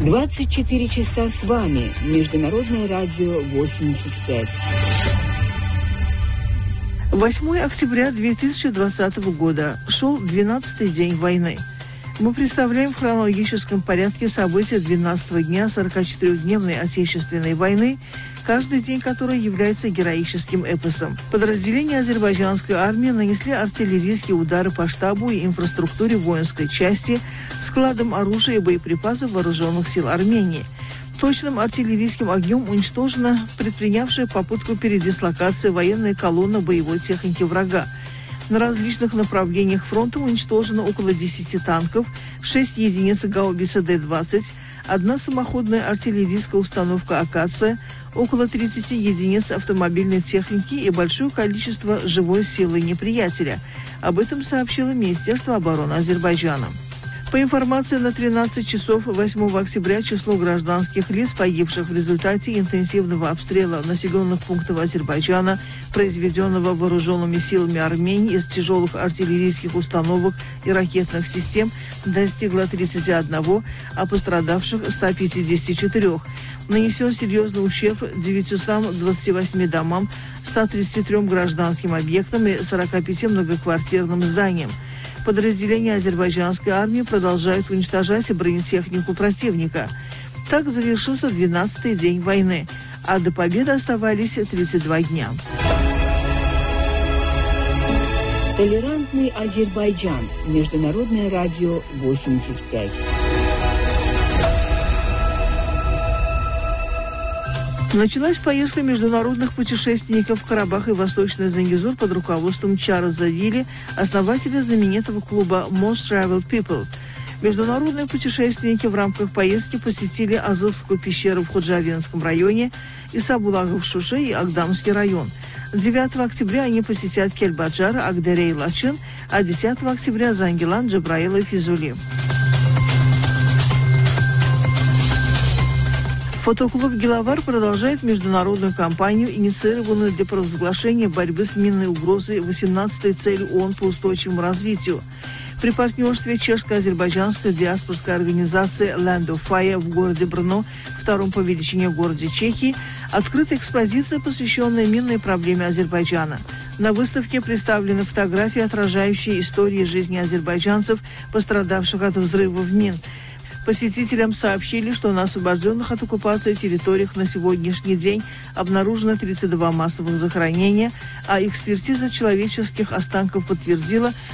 24 часа с вами. Международное радио 85. 8 октября 2020 года. Шел 12-й день войны. Мы представляем в хронологическом порядке события 12-го дня 44-дневной Отечественной войны, каждый день которой является героическим эпосом. Подразделения азербайджанской армии нанесли артиллерийские удары по штабу и инфраструктуре воинской части, складам оружия и боеприпасов вооруженных сил Армении. Точным артиллерийским огнем уничтожена предпринявшая попытку передислокации военной колонны боевой техники врага. На различных направлениях фронта уничтожено около 10 танков, 6 единиц гаубицы Д-20, 1 самоходная артиллерийская установка «Акация», около 30 единиц автомобильной техники и большое количество живой силы неприятеля. Об этом сообщило Министерство обороны Азербайджана. По информации на 13 часов 8 октября число гражданских лиц, погибших в результате интенсивного обстрела населенных пунктов Азербайджана, произведенного вооруженными силами Армении из тяжелых артиллерийских установок и ракетных систем, достигло 31, а пострадавших 154. Нанесен серьезный ущерб 928 домам, 133 гражданским объектам и 45 многоквартирным зданиям. Подразделения азербайджанской армии продолжают уничтожать бронетехнику противника. Так завершился 12-й день войны, а до победы оставались 32 дня. Толерантный Азербайджан. Международное радио 85. Началась поездка международных путешественников в Карабах и Восточный Зангезур под руководством Чарльза Вилли, основателя знаменитого клуба Most Traveled People. Международные путешественники в рамках поездки посетили Азовскую пещеру в Ходжавенском районе, Исабулагов Шуше и Агдамский район. 9 октября они посетят Кельбаджар, Агдере и Лачин, а 10 октября Зангелан, Джабраил и Физули. Фотоклуб «Гиловар» продолжает международную кампанию, инициированную для провозглашения борьбы с минной угрозой 18-й цели ООН по устойчивому развитию. При партнерстве чешско-азербайджанской диаспорской организации Land of Fire в городе Брно, втором по величине городе Чехии, открыта экспозиция, посвященная минной проблеме Азербайджана. На выставке представлены фотографии, отражающие истории жизни азербайджанцев, пострадавших от взрывов мин. Посетителям сообщили, что на освобожденных от оккупации территориях на сегодняшний день обнаружено 32 массовых захоронения, а экспертиза человеческих останков подтвердила,